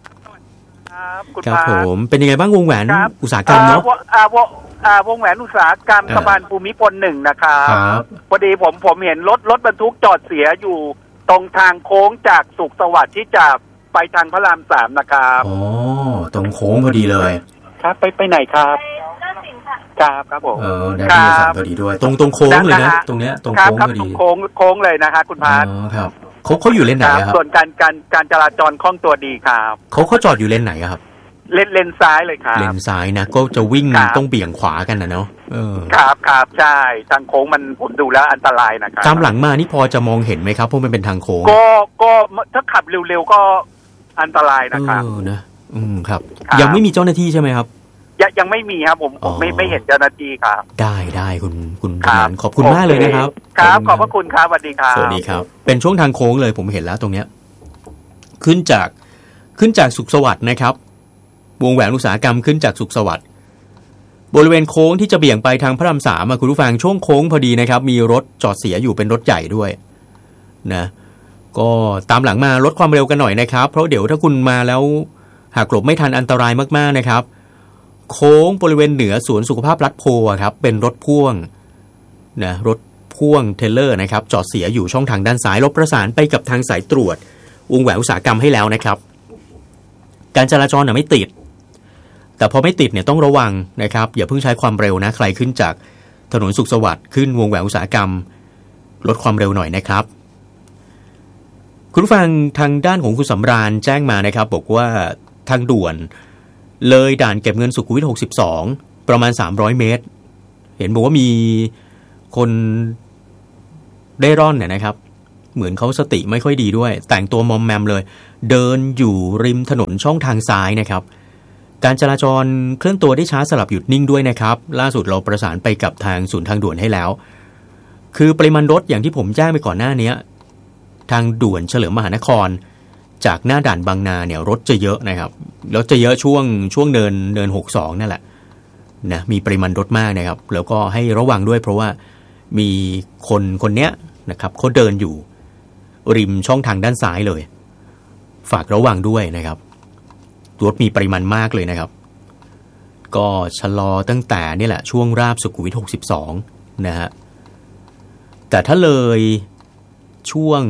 Speaker 2: ครับผมเป็นยังไงบ้างวงแหวนอุตสาหกรรมเนาะ
Speaker 4: วงแหวนอุตสาหกรรมสะพานภูมิพลหนึ่งนะครับพอดีผมผมเห็นรถรถบรรทุกจอดเสียอยู่ตรงทางโค้งจากสุขสวัสดิ์ที่จะไปทางพระรามสามนะครับ
Speaker 2: อ๋อตรงโค้งพอดีเลย
Speaker 4: ครับไปไปไหนครับครับครับผม
Speaker 2: เออได้ที่สามพอดีด้วยตรงตรงโค้งเลยนะตรงเนี้ยตรงโค้งพอดี
Speaker 4: โค้งโค้งเลยนะฮะคุณพาร์ท
Speaker 2: อ๋อครับเขาเขาอยู่เลนไหนครับ
Speaker 4: ส่วนการการการจราจรคล่องตัวดีครับ
Speaker 2: เขาเขาจอดอยู่เลนไหนครับ
Speaker 4: เลนเลนซ้ายเลยครับ
Speaker 2: เลนซ้ายนะก็จะวิ่งต้องเบี่ยงขวากันนะเนาะเออ
Speaker 4: ครับครับใช่ทางโค้งมันผมดูแล้วอันตรายนะครับ
Speaker 2: ตามหลังมานี่พอจะมองเห็นไหมครับเพราะมันเป็นทางโค้ง
Speaker 4: ก็ก็ถ้าขับเร็วๆก็อันตรายนะครับ
Speaker 2: เออนะอืมครับยังไม่มีเจ้าหน้าที่ใช่ไหมครับ
Speaker 4: ยังยังไม่มีครับผมผมไม่ไม่เห็นเจ้าหน้าที่ครับ
Speaker 2: ได้ได้คุณคุณชำนาญขอบคุณมากเลยนะครับ
Speaker 4: ครับขอบพระคุณครับสวัสดีครับ
Speaker 2: สวัสดีครับเป็นช่วงทางโค้งเลยผมเห็นแล้วตรงเนี้ยขึ้นจากขึ้นจากสุขสวัสดิ์นะครับวงแหวนอุตสาหกรรมขึ้นจากสุขสวัสดิ์บริเวณโค้งที่จะเบี่ยงไปทางพระรามสามคุณผู้ฟังช่วงโค้งพอดีนะครับมีรถจอดเสียอยู่เป็นรถใหญ่ด้วยนะก็ตามหลังมาลดความเร็วกันหน่อยนะครับเพราะเดี๋ยวถ้าคุณมาแล้วหากหลบไม่ทันอันตรายมากๆนะครับโค้งบริเวณเหนือสวนสุขภาพรัฐโพครับเป็นรถพ่วงนะรถพ่วงเทรลเลอร์นะครับจอดเสียอยู่ช่องทางด้านซ้ายรถประสานไปกับทางสายตรวจวงแหวนอุตสาหกรรมให้แล้วนะครับการจราจรน่ะไม่ติดแต่พอไม่ติดเนี่ยต้องระวังนะครับอย่าเพิ่งใช้ความเร็วนะใครขึ้นจากถนนสุขสวัสดิ์ขึ้นวงแหวนอุตสาหกรรมลดความเร็วหน่อยนะครับคุณผู้ฟังทางด้านของคุณสำราญแจ้งมานะครับบอกว่าทางด่วนเลยด่านเก็บเงินสุขุมวิทหกสิบสองประมาณสามร้อยเมตรเห็นบอกว่ามีคนได้ร่อนเนี่ยนะครับเหมือนเขาสติไม่ค่อยดีด้วยแต่งตัวมอมแมมเลยเดินอยู่ริมถนนช่องทางซ้ายนะครับการจราจรเคลื่อนตัวได้ช้าสลับหยุดนิ่งด้วยนะครับล่าสุดเราประสานไปกับทางศูนย์ทางด่วนให้แล้วคือปริมาณรถอย่างที่ผมแจ้งไปก่อนหน้านี้ทางด่วนเฉลิมมหานครจากหน้าด่านบางนาเนี่ยรถจะเยอะนะครับรถจะเยอะช่วงช่วงเนินเนินหกสิบสองนั่นแหละนะมีปริมาณรถมากนะครับแล้วก็ให้ระวังด้วยเพราะว่ามีคนคนเนี้ยนะครับเขาเดินอยู่ริมช่องทางด้านซ้ายเลยฝากระวังด้วยนะครับรถมีปริมาณมากเลยนะครับก็ชะลอตั้งแต่นี่แหละช่วงราบสุขุมวิทหกสิบสองนะฮะแต่ถ้าเลยช่วง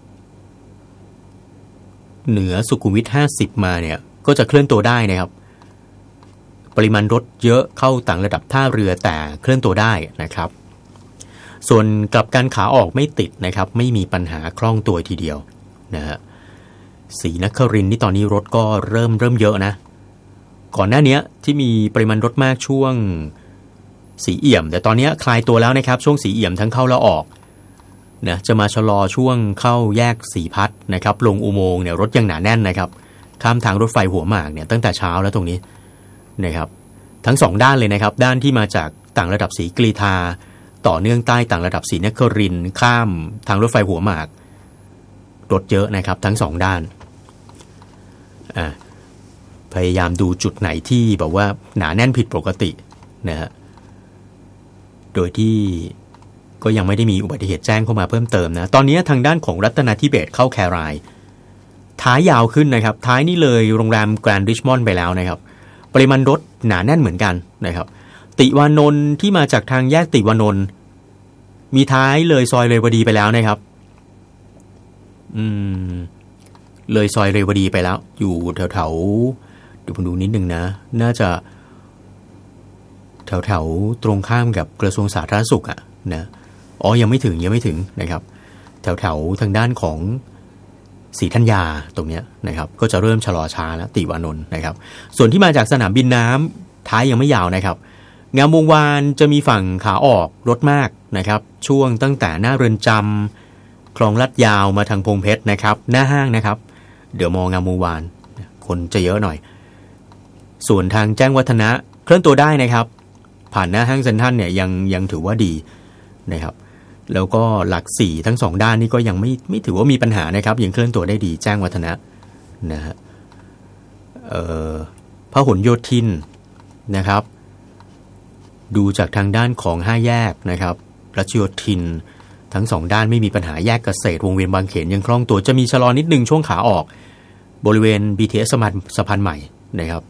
Speaker 2: เหนือสุขุมวิทห้าสิบมาเนี่ยก็จะเคลื่อนตัวได้นะครับปริมาณรถเยอะเข้าต่างระดับท่าเรือแต่เคลื่อนตัวได้นะครับส่วนกลับกันขาออกไม่ติดนะครับไม่มีปัญหาคล่องตัวทีเดียวนะฮะศรีนครินทร์นี่ตอนนี้รถก็เริ่มเริ่มเยอะนะก่อนหน้านี้ที่มีปริมาณรถมากช่วงสีเอี่ยมแต่ตอนนี้คลายตัวแล้วนะครับช่วงสีเอี่ยมทั้งเข้าและออกนะจะมาชะลอช่วงเข้าแยกสีพัดนะครับลงอุโมงค์เนี่ยรถยังหนาแน่นนะครับข้ามทางรถไฟหัวหมากเนี่ยตั้งแต่เช้าแล้วตรงนี้นะครับทั้งสองด้านเลยนะครับด้านที่มาจากต่างระดับศรีกรีฑาต่อเนื่องใต้ต่างระดับศรีนครินทร์ข้ามทางรถไฟหัวหมากรถเยอะนะครับทั้งสองด้านอ่าพยายามดูจุดไหนที่แบบว่าหนาแน่นผิดปกตินะฮะโดยที่ก็ยังไม่ได้มีอุบัติเหตุแจ้งเข้ามาเพิ่มเติมนะตอนนี้ทางด้านของรัตนาธิเบศเข้าแครายท้ายยาวขึ้นนะครับท้ายนี่เลยโรงแรมแกรนด์ริชมอนด์ไปแล้วนะครับปริมาณรถหนาแน่นเหมือนกันนะครับติวานนท์ที่มาจากทางแยกติวานนท์มีท้ายเลยซอยเรวดีไปแล้วนะครับอืมเลยซอยเรวดีไปแล้วอยู่แถวๆเดี๋ยวผมดูนิดนึงนะน่าจะแถวๆตรงข้ามกับกระทรวงสาธารณสุขอ่ะนะอ๋อยังไม่ถึงยังไม่ถึงนะครับแถวๆทางด้านของศรีธัญญาตรงเนี้ยนะครับก็จะเริ่มชะลอช้าแล้วติวานนท์นะครับส่วนที่มาจากสนามบินน้ำท้ายยังไม่ยาวนะครับงามวงวานจะมีฝั่งขาออกรถมากนะครับช่วงตั้งแต่หน้าเรือนจำคลองลาดยาวมาทางพงเพชรนะครับหน้าห้างนะครับเดี๋ยวมองงามวงวานคนจะเยอะหน่อยส่วนทางแจ้งวัฒนะเคลื่อนตัวได้นะครับผ่านหน้าห้างเซ็นทรัลเนี่ยยังยังถือว่าดีนะครับแล้วก็หลักสี่ทั้งสองด้านนี่ก็ยังไม่ไม่ถือว่ามีปัญหานะครับยังเคลื่อนตัวได้ดีแจ้งวัฒนะนะฮะเอ่อพหลโยธินนะครับดูจากทางด้านของห้าแยกนะครับรัชโยธินทั้งสองด้านไม่มีปัญหาแยกเกษตรวงเวียนบางเขนยังคล่องตัวจะมีชะลอนิดนึงช่วงขาออกบริเวณ บี ที เอส สะพานสะพานใหม่นะครับ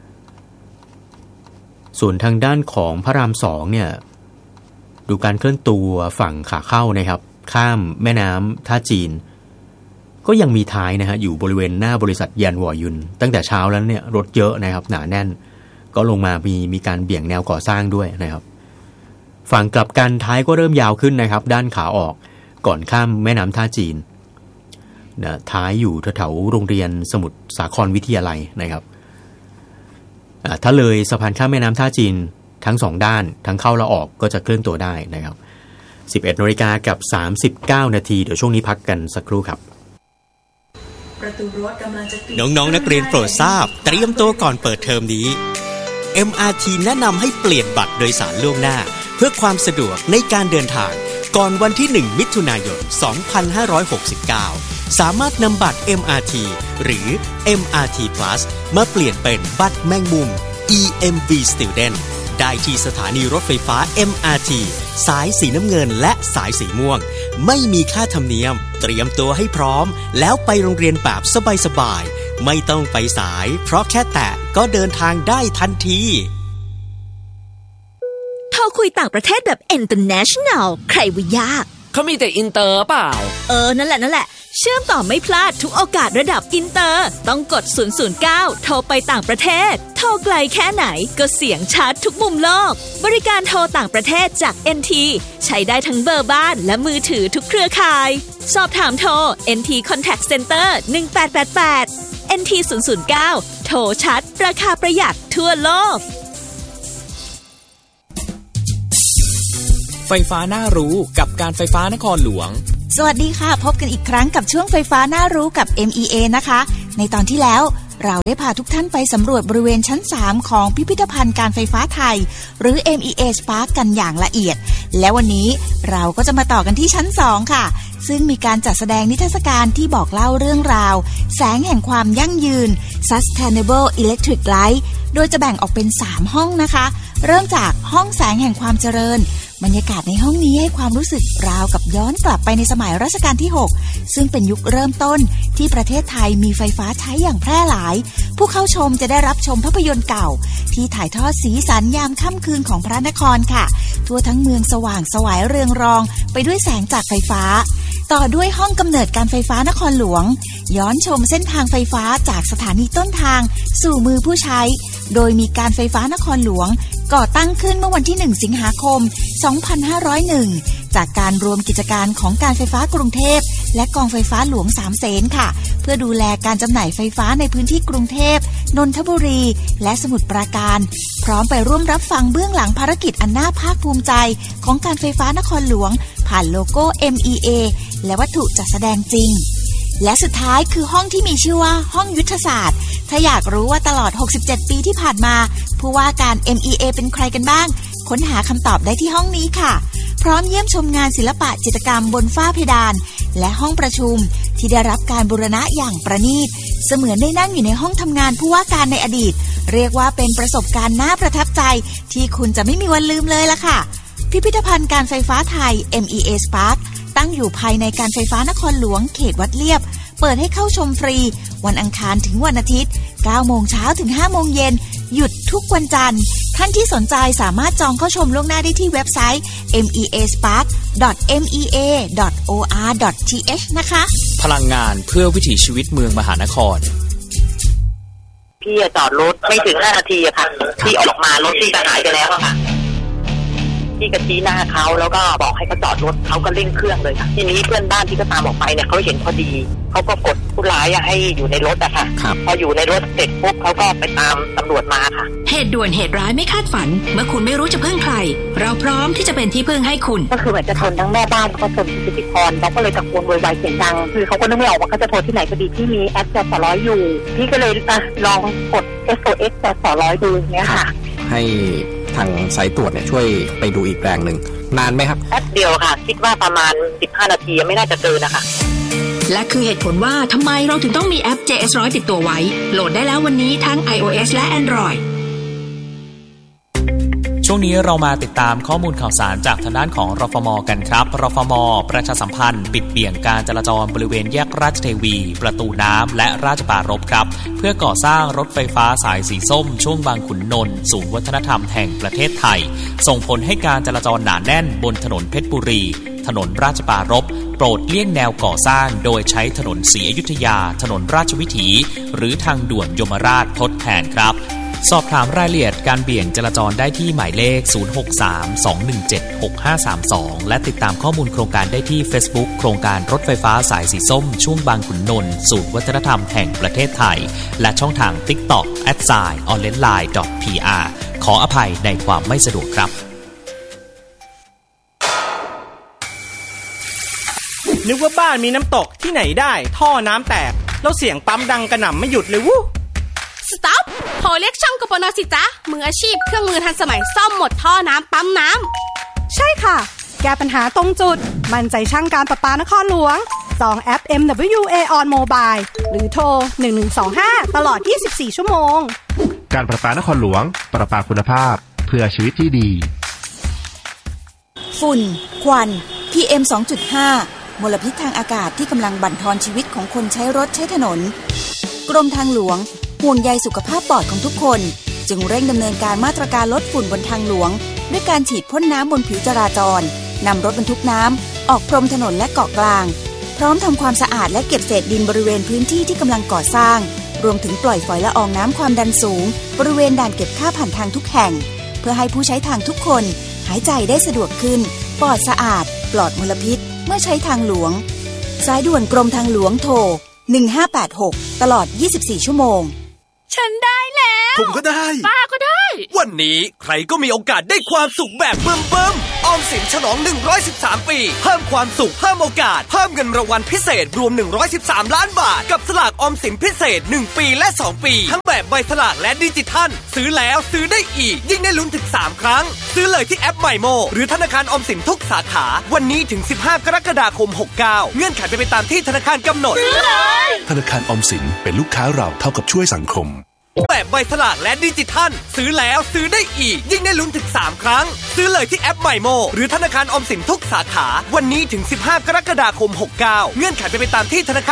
Speaker 2: ส่วนทางด้านของพระรามสองเนี่ยดูการเคลื่อนตัวฝั่งขาเข้านะครับข้ามแม่น้ำท่าจีนก็ยังมีท้ายนะฮะอยู่บริเวณหน้าบริษัทยันวอยุนตั้งแต่เช้าแล้วเนี่ยรถเยอะนะครับหนาแน่นก็ลงมามีมีการเบี่ยงแนวก่อสร้างด้วยนะครับฝั่งกลับกันท้ายก็เริ่มยาวขึ้นนะครับด้านขาออกก่อนข้ามแม่น้ำท่าจีนนะท้ายอยู่แถวๆโรงเรียนสมุทรสาครวิทยาลัยนะครับถ้าเลยสะพานข้ามแม่น้ำท่าจีนทั้งสองด้านทั้งเข้าและออกก็จะเคลื่อนตัวได้นะครับ สิบเอ็ดนาฬิกากับสามสิบเก้านาทีเดี๋ยวช่วงนี้พักกันสักครู่ครับ
Speaker 5: น้องๆ น, นักเรียนโปรดทราบเตรียมตัวก่อนเปิดเทอมนี้ เอ็ม อาร์ ที แนะนำให้เปลี่ยนบัตรโดยสารล่วงหน้าเพื่อความสะดวกในการเดินทางก่อนวันที่หนึ่งมิถุนายนสองพันห้าร้อยหกสิบเก้าสามารถนำบัตร เอ็ม อาร์ ที หรือ เอ็ม อาร์ ที Plus มาเปลี่ยนเป็นบัตรแมงมุม อี เอ็ม วี Student ได้ที่สถานีรถไฟฟ้า เอ็ม อาร์ ที สายสีน้ำเงินและสายสีม่วงไม่มีค่าธรรมเนียมเตรียมตัวให้พร้อมแล้วไปโรงเรียนแบบสบายๆไม่ต้องไปสายเพราะแค่แตะก็เดินทางได้ทันที
Speaker 6: โทรคุยต่างประเทศแบบ international ใครว่ายาก
Speaker 7: เขามีแต่อินเตอร์เปล่า
Speaker 6: เออนั่นแหละนั่นแหละเชื่อมต่อไม่พลาดทุกโอกาสระดับอินเตอร์ต้องกดศูนย์ ศูนย์ เก้าโทรไปต่างประเทศโทรไกลแค่ไหนก็เสียงชัดทุกมุมโลกบริการโทรต่างประเทศจาก เอ็น ที ใช้ได้ทั้งเบอร์บ้านและมือถือทุกเครือข่ายสอบถามโทร เอ็น ที Contact Center หนึ่งแปดแปดแปด เอ็น ที ศูนย์ ศูนย์ เก้าโทรชัดราคาประหยัดทั่วโลก
Speaker 7: ไฟฟ้าน่ารู้กับการไฟฟ้านครหลวง
Speaker 1: สวัสดีค่ะพบกันอีกครั้งกับช่วงไฟฟ้าน่ารู้กับ เอ็ม อี เอ นะคะในตอนที่แล้วเราได้พาทุกท่านไปสำรวจบริเวณชั้นสามของพิพิธภัณฑ์การไฟฟ้าไทยหรือ เอ็ม อี เอ Spark กันอย่างละเอียดและวันนี้เราก็จะมาต่อกันที่ชั้นสองค่ะซึ่งมีการจัดแสดงนิทรรศการที่บอกเล่าเรื่องราวแสงแห่งความยั่งยืน Sustainable Electric Light โดยจะแบ่งออกเป็นสามห้องนะคะเริ่มจากห้องแสงแห่งความเจริญบรรยากาศในห้องนี้ให้ความรู้สึกราวกับย้อนกลับไปในสมัยรัชกาลที่หกซึ่งเป็นยุคเริ่มต้นที่ประเทศไทยมีไฟฟ้าใช้อย่างแพร่หลายผู้เข้าชมจะได้รับชมภาพยนตร์เก่าที่ถ่ายทอดสีสันยามค่ำคืนของพระนครค่ะทั่วทั้งเมืองสว่างไสวเรืองรองไปด้วยแสงจากไฟฟ้าต่อด้วยห้องกำเนิดการไฟฟ้านครหลวงย้อนชมเส้นทางไฟฟ้าจากสถานีต้นทางสู่มือผู้ใช้โดยมีการไฟฟ้านครหลวงก่อตั้งขึ้นเมื่อวันที่หนึ่งสิงหาคมสองพันห้าร้อยเอ็ดจากการรวมกิจการของการไฟฟ้ากรุงเทพและกองไฟฟ้าหลวงสามเสนค่ะเพื่อดูแลการจำหน่ายไฟฟ้าในพื้นที่กรุงเทพนนทบุรีและสมุทรปราการพร้อมไปร่วมรับฟังเบื้องหลังภารกิจอันน่าภาคภูมิใจของการไฟฟ้านครหลวงผ่านโลโก้ เอ็ม อี เอ และวัตถุจัดแสดงจริงและสุดท้ายคือห้องที่มีชื่อว่าห้องยุทธศาสตร์ถ้าอยากรู้ว่าตลอดหกสิบเจ็ดปีที่ผ่านมาผู้ว่าการ เอ็ม อี เอ เป็นใครกันบ้างค้นหาคำตอบได้ที่ห้องนี้ค่ะพร้อมเยี่ยมชมงานศิลปะจิตรกรรมบนฝ้าเพดานและห้องประชุมที่ได้รับการบูรณะอย่างประณีตเสมือนได้นั่งอยู่ในห้องทำงานผู้ว่าการในอดีตเรียกว่าเป็นประสบการณ์น่าประทับใจที่คุณจะไม่มีวันลืมเลยล่ะค่ะพิพิธภัณฑ์การไฟฟ้าไทย เอ็ม อี เอ Spark ตั้งอยู่ภายในการไฟฟ้านครหลวงเขตวัดเลียบเปิดให้เข้าชมฟรีวันอังคารถึงวันอาทิตย์ เก้าโมงเช้าถึง ห้าโมงเย็นหยุดทุกวันจันทร์ท่านที่สนใจสามารถจองเข้าชมล่วงหน้าได้ที่เว็บไซต์ เอ็ม อี เอ สปาร์ค ดอท เอ็ม อี เอ ดอท โอ อาร์ ดอท ที เอช นะคะ
Speaker 7: พลังงานเพื่อวิถีชีวิตเมืองมหานคร
Speaker 8: พี่จอดรถไม่ถึงห้านาทีอะค่ะที่ออกมารถที่จะหายไปแล้วอะค่ะที่กระชี้หน้าเขาแล้วก็บอกให้เขาจอดรถเขาก็เร่งเครื่องเลยค่ะทีนี้เพื่อนบ้านที่ก็ตามออกไปเนี่ยเขาเห็นพอดีเขาก็กดผู้ร้ายให้อยู่ในรถอะค่ะพออยู่ในรถเสร็จปุ๊บเขาก็ไปตามตำรวจมาค่ะ
Speaker 9: เหตุด่วนเหตุร้ายไม่คาดฝันเมื่อคุณไม่รู้จะพึ่งใครเราพร้อมที่จะเป็นที่พึ่งให้คุณ
Speaker 8: ก็คือเหมือนจะชนทั้งแม่บ้านแล้วก็ชนพิธีกรเขาก็เลยตะโกนโวยวายเสียงดังคือเขาก็นึกไม่ออกว่าเขาจะโทรที่ไหนก็ดีที่มีแอปจสร้อยอยู่พี่ก็เลยลองกด เอส โอ เอส จสร้อยดูอย่างเงี้ยค่ะ
Speaker 10: ให้ทางสายตรวจเนี่ยช่วยไปดูอีกแปลงหนึ่งนานไหมครับ
Speaker 8: แป๊บเดียวค่ะคิดว่าประมาณสิบห้านาทีไม่น่าจะเกินนะคะ
Speaker 9: และคือเหตุผลว่าทำไมเราถึงต้องมีแอป เจ เอส หนึ่งร้อย ติดตัวไว้โหลดได้แล้ววันนี้ทั้ง iOS และ Android
Speaker 7: ช่วงนี้เรามาติดตามข้อมูลข่าวสารจากทางด้านของรฟม.กันครับรฟม.ประชาสัมพันธ์ปิดเบี่ยงการจราจรบริเวณแยกราชเทวีประตูน้ำและราชปรารภครับเพื่อก่อสร้างรถไฟฟ้าสายสีส้มช่วงบางขุนนนท์ศูนย์วัฒนธรรมแห่งประเทศไทยส่งผลให้การจราจรหนาแน่นบนถนนเพชรบุรีถนนราชปรารภโปรดเลี่ยงแนวก่อสร้างโดยใช้ถนนศรีอยุธยาถนนราชวิถีหรือทางด่วนยมราชทดแทนครับสอบถามรายละเอียดการเบี่ยงจราจรได้ที่หมายเลขศูนย์ หก สาม สอง หนึ่ง เจ็ด หก ห้า สาม สองและติดตามข้อมูลโครงการได้ที่ Facebook โครงการรถไฟฟ้าสายสีส้มช่วงบางขุนนนท์ศูนย์วัฒนธรรมแห่งประเทศไทยและช่องทาง TikTok แอท ไซน์ ออนไลน์ ดอท พี อาร์ ขออภัยในความไม่สะดวกครับ
Speaker 11: นึกว่าบ้านมีน้ำตกที่ไหนได้ท่อน้ำแตกแล้วเสียงปั๊มดังกระหน่ำไม่หยุดเลยวู้
Speaker 12: สต็อปโทรเรียกช่างกปนสิจ๊ะมืออาชีพเครื่องมือทันสมัยซ่อมหมดท่อน้ำปั๊มน้ำ
Speaker 13: ใช่ค่ะแก้ปัญหาตรงจุดมั่นใจช่างการประปานครหลวงจองแอป เอ็ม ดับเบิลยู เอ on mobile หรือโทรหนึ่งหนึ่งสองห้าตลอดยี่สิบสี่ชั่วโมง
Speaker 14: การประปานครหลวงประปาคุณภาพพื่อชีวิตที่ดี
Speaker 1: ฝุ่นควัน พี เอ็ม สองจุดห้า มลพิษทางอากาศที่กำลังบั่นทอนชีวิตของคนใช้รถใช้ถนนกรมทางหลวงห่วงใยสุขภาพปอดของทุกคนจึงเร่งดำเนินการมาตรการลดฝุ่นบนทางหลวงด้วยการฉีดพ่นน้ำบนผิวจราจรนำรถบรรทุกน้ำออกพรมถนนและเกาะกลางพร้อมทำความสะอาดและเก็บเศษดินบริเวณพื้นที่ที่กำลังก่อสร้างรวมถึงปล่อยฝอยละอองน้ำความดันสูงบริเวณด่านเก็บค่าผ่านทางทุกแห่งเพื่อให้ผู้ใช้ทางทุกคนหายใจได้สะดวกขึ้นปลอดสะอาดปลอดมลพิษเมื่อใช้ทางหลวงสายด่วนกรมทางหลวงโทรหนึ่งห้าแปดหกตลอดยี่สิบสี่ชั่วโมง
Speaker 15: ฉันได้แล้ว
Speaker 16: ผมก็ได้
Speaker 15: ป้าก็ได้
Speaker 16: วันนี้ใครก็มีโอกาสได้ความสุขแบบเบิ่มๆออมสินฉลองหนึ่งร้อยสิบสามปีเพิ่มความสุขเพิ่มโอกาสเพิ่มเงินรางวัลพิเศษรวมหนึ่งร้อยสิบสามล้านบาทกับสลากออมสินพิเศษหนึ่งปีและสองปีทั้งแบบใบสลากและดิจิทัลซื้อแล้วซื้อได้อีกยิ่งได้ลุ้นถึงสามครั้งซื้อเลยที่แอป MyMo หรือธนาคารออมสินทุกสาขาวันนี้ถึงสิบห้ากรกฎาคมหกเก้าเงื่อนไขเป็นไปตามที่ธนาคารกำหนด
Speaker 15: ซื้อเลย
Speaker 14: ธนาคารออมสินเป็นลูกค้าเราเท่ากับช่วยสังคม
Speaker 16: แบบใบสลากและดิจิทัลซื้อแล้วซื้อได้อีกยิ่งได้ลุ้นถึงสามครั้งซื้อเลยที่แอป MyMo หรือธนาคารออมสินทุกสาขาวันนี้ถึงสิบห้ากรกฎาคมหกเก้าเงื่อนไขเป็นไปตามที่ธนาคาร